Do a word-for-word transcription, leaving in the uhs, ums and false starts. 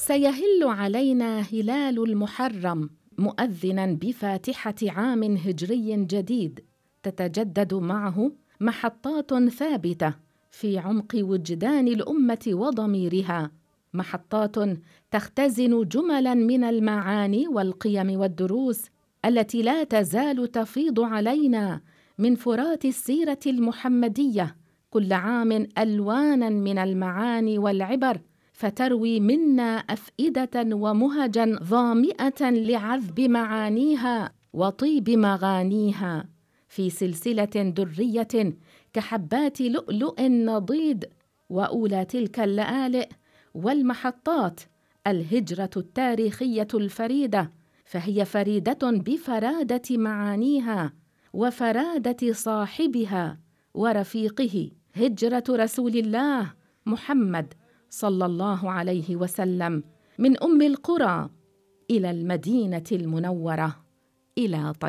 سيهل علينا هلال المحرم مؤذناً بفاتحة عام هجري جديد تتجدد معه محطات ثابتة في عمق وجدان الأمة وضميرها، محطات تختزن جملاً من المعاني والقيم والدروس التي لا تزال تفيض علينا من فرات السيرة المحمدية كل عام ألواناً من المعاني والعبر، فتروي منا أفئدة ومهجاً ظامئة لعذب معانيها وطيب مغانيها في سلسلة درية كحبات لؤلؤ نضيد. وأولى تلك اللآلئ والمحطات الهجرة التاريخية الفريدة، فهي فريدة بفرادة معانيها وفرادة صاحبها ورفيقه، هجرة رسول الله محمد صلى الله عليه وسلم من أم القرى إلى المدينة المنورة، إلى طيبة.